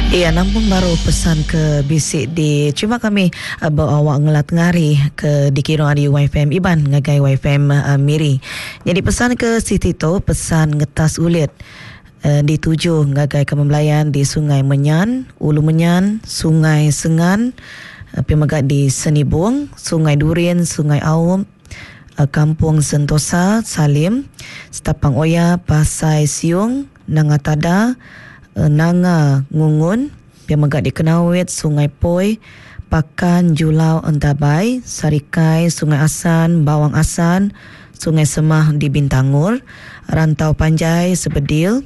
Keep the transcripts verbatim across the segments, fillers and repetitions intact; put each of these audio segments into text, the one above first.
Ya, nampung baru pesan ke bisik di cuma kami uh, bawa ngelat ngari ke dikira di Y F M Iban ngagai Y F M uh, Miri. Jadi pesan ke Siti tu pesan ngetas ulit uh, dituju ngagai kemembelayan di Sungai Menyan, Ulu Menyan, Sungai Sengan, uh, Pemagat di Senibung, Sungai Durian, Sungai Aum, uh, Kampung Sentosa, Salim, Setapang Oya, Pasai Siung, Nangatada, Nanga Ngungun, Pemagat di Kenawit, Sungai Poi, Pakan Julau Entabai, Sarikai, Sungai Asan, Bawang Asan, Sungai Semah di Bintangur, Rantau Panjai, Sebedil,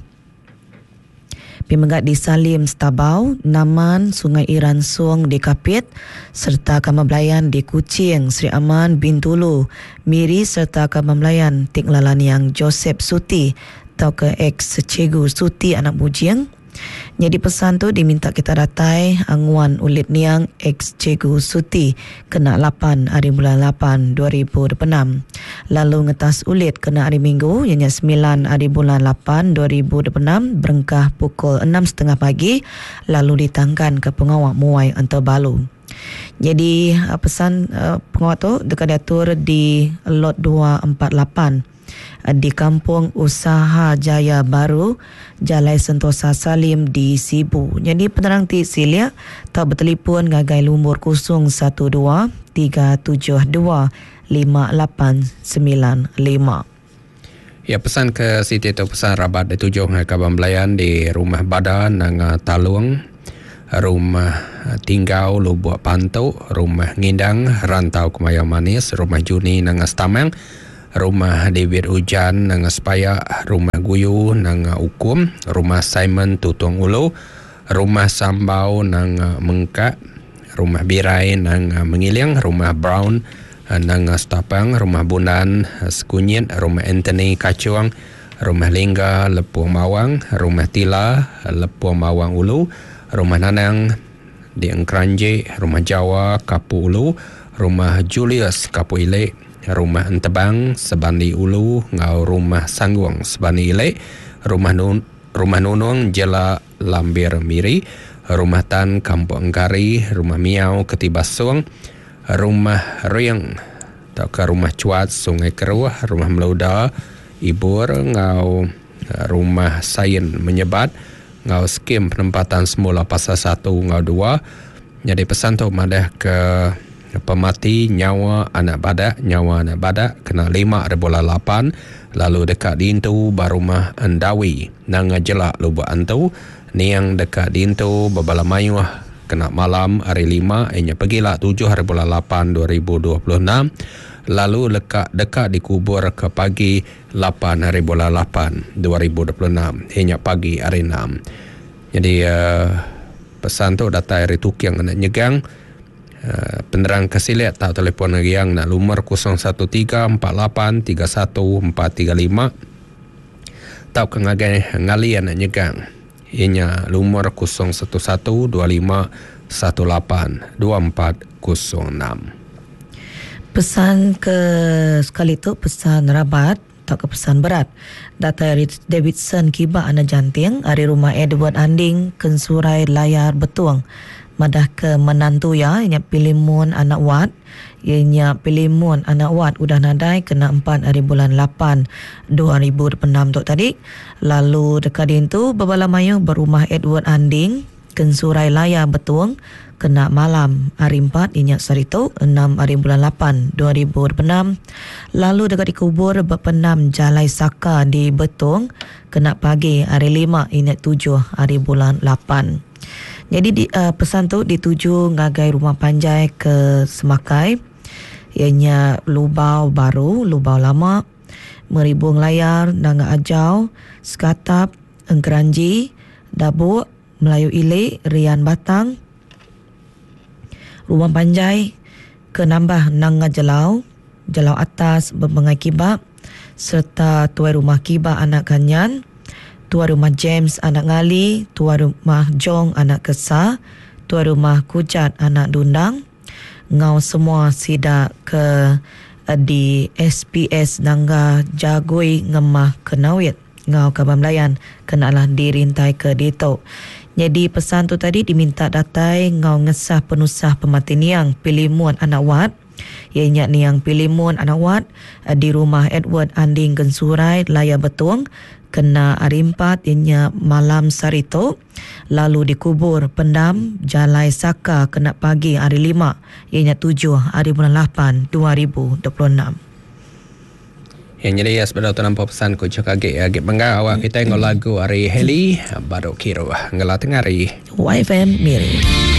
Pemagat di Salim, Stabau, Naman, Sungai Iransung di Kapit, serta Kamabelayan di Kuching, Sri Aman, Bintulu, Miri serta Kamabelayan Tik Lalaniang Joseph Suti, atau ke ex Cikgu Suti anak Bujing. Jadi pesan tu diminta kita datai anguan ulit niang ex Cikgu Suti kena lapan hari bulan lapan dua ribu dua puluh enam. Lalu ngetas ulit kena hari Minggu ianya sembilan hari bulan lapan dua ribu dua puluh enam berengkah pukul enam tiga puluh pagi lalu ditangkan ke pengawal Muai Antarbalu. Jadi pesan uh, pengawal tu dekat diatur di lot dua empat lapan di Kampung Usaha Jaya Baru, Jalai Sentosa Salim di Sibu. Jadi penerang ti silia tak bertelefon ngagai lumur kosong satu dua tiga tujuh dua lima lapan sembilan lima. Ya, pesan ke Siti tu pesan rabat dituju ngai Kabang Belayan di Rumah Badan nang Taluang, Rumah Tinggal Lubuk Pantuk, Rumah Ngindang Rantau Kemayang Manis, Rumah Juni nang Stamang, Rumah David Ujan nang Sepayak, Rumah Guyu nang Ukum, Rumah Simon Tutung Ulu, Rumah Sambau nang Mengkak, Rumah Birai nang Mengiling, Rumah Brown nang Stapang, Rumah Bunan Sekunyit, Rumah Anthony Kacuang, Rumah Lingga Lepuang Mawang, Rumah Tila Lepuang Mawang Ulu, Rumah Nanang di Engkranje, Rumah Jawa Kapu Ulu, Rumah Julius Kapu Ilek, Rumah Entebang Sebani Ulu ngau Rumah Sangguang Sebani Ilek, Rumah Nun Rumah Nunung Jela Lambir Miri, Rumah Tan Kampung Engkari, Rumah Miau Ketibasung, Rumah Riang atau ke Rumah Cuat Sungai Keruh, Rumah Melauda Ibur ngau Rumah Sayin Menyebat ngau skim penempatan semula pasal satu ngau dua. Jadi pesan tu madah ke pemati nyawa anak badak, nyawa anak badak kena lima ribu lapan, lalu dekat dintu barumah Endawi nang jelak lubuk antu niang dekat dintu babala mayuh kena malam hari lima ianya pergilah tujuh ribu lapan dua ribu dua puluh enam, lalu dekat dekat dikubur ke pagi lapan ribu lapan dua ribu dua puluh enam ianya pagi hari enam. Jadi uh, pesan tu data hari tukang nak nyegang. Uh, penerang kesilet tak telefon yang nak lumur kosong satu tiga empat lapan tiga satu empat tiga lima tau kengagai ngalian nak nyegang ianya lumur kosong satu satu dua lima satu lapan dua empat kosong enam. Pesan ke sekali tu pesan rabat tak ke pesan berat. Data dari Davidson Kiba anak janting dari rumah Edward Anding Kensurai Layar Betuang madah ke menantu ya ianya Pilimun anak Wat, ianya Pilimun anak Wat udah nadai kena empat hari bulan lapan dua ribu dua puluh enam tu tadi. Lalu dekat itu babala mayu berumah Edward Anding Kensurai Laya Betuang kena malam hari empat ianya Sarito enam hari bulan lapan dua ribu dua puluh enam. Lalu dekat dikubur berpenam Jalai Saka di Betung kena pagi hari lima ianya tujuh hari bulan lapan. Jadi di, uh, pesan tu dituju ngagai rumah panjai ke Semakai, ianya Lubau Baru, Lubau Lama, Meribung Layar, Nanga Ajau, Sekatap, Engkeranji, Dabuk, Melayu Ilek, Rian Batang, rumah panjai ke Nambah Nanga Jelau, Jelau Atas, Bembengai Kibak, serta tuai rumah Kibak anak Kanyan, tuan rumah James anak Ngali, tuan rumah Jong anak Kesa, tuan rumah Kujat anak Dundang, ngau semua sidak ke uh, di S P S Nangga Jagoi Ngemah Kenawit, ngau Kabang Melayan kenalah dirintai ke Dito. Jadi pesan tu tadi diminta datai ngau ngesah penusah pematin yang pilimun anak wat. Ianya ni yang pilimun anak wat di rumah Edward Anding Gensurai Laya Betung kena hari empat ianya malam sarito. Lalu dikubur pendam Jalai Saka kena pagi hari lima ianya tujuh hari bulan lapan dua ribu dua puluh enam. Yang jadi ya sebenarnya tu nampak pesan ku cakap agak agak bangga awak kita ngol lagu hari Heli baru kira ngela tengah hari Y F M Miri.